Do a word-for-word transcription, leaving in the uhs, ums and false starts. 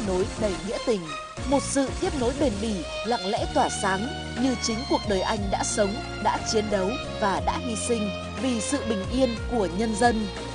nối đầy nghĩa tình. Một sự tiếp nối bền bỉ, lặng lẽ tỏa sáng như chính cuộc đời anh đã sống, đã chiến đấu và đã hy sinh vì sự bình yên của nhân dân.